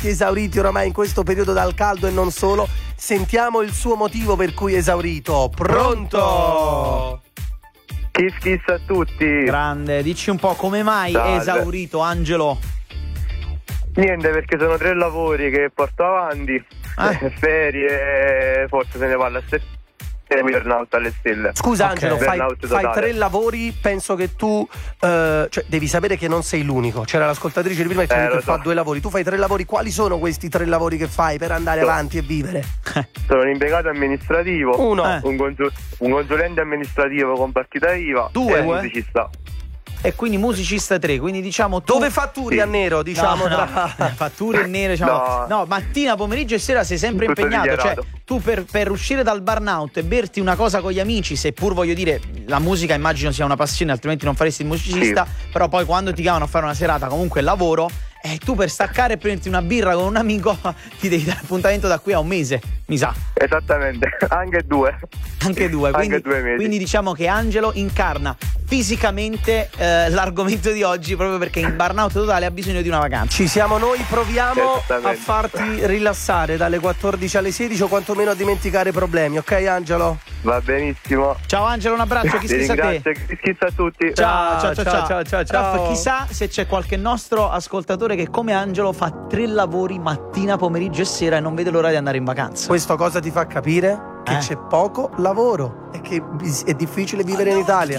tutti esauriti oramai in questo periodo dal caldo e non solo. Sentiamo il suo motivo per cui è esaurito. Pronto? Kiss a tutti. Grande, dici un po' come mai è esaurito, Angelo? Niente, perché sono 3 lavori che porto avanti, ferie, forse se ne parla a settembre, burnout alle stelle. Scusa Angelo, fai totale. 3 lavori, penso che tu cioè devi sapere che non sei l'unico. C'era l'ascoltatrice di prima che comunque fa 2 lavori. Tu fai 3 lavori, quali sono questi 3 lavori che fai per andare avanti e vivere? Sono un impiegato amministrativo, Uno. un consulente amministrativo con partita IVA, 2 e un musicista. E quindi musicista 3, quindi diciamo tu... Dove fatturi a nero, diciamo? Fatturi a nero, diciamo. No, mattina, pomeriggio e sera sei sempre Tutto impegnato. Cioè, dichiarato. tu per uscire dal burnout e berti una cosa con gli amici, seppur voglio dire, la musica immagino sia una passione, altrimenti non faresti il musicista, però poi quando ti chiamano a fare una serata, comunque lavoro, e tu per staccare e prenderti una birra con un amico ti devi dare appuntamento da qui a un mese, mi sa. Esattamente, anche 2. Anche 2, quindi, anche 2 mesi. Quindi diciamo che Angelo incarna fisicamente l'argomento di oggi, proprio perché in burnout totale ha bisogno di una vacanza. Ci siamo noi, proviamo a farti rilassare dalle 14 alle 16 o quantomeno a dimenticare problemi, ok Angelo? Va benissimo. Ciao Angelo, un abbraccio, Ti chissà te. ringrazio, kiss a tutti. Ciao. ciao. Raff, chissà se c'è qualche nostro ascoltatore che come Angelo fa 3 lavori mattina, pomeriggio e sera e non vede l'ora di andare in vacanza. Questo cosa ti fa capire? Che c'è poco lavoro e che è difficile vivere in Italia.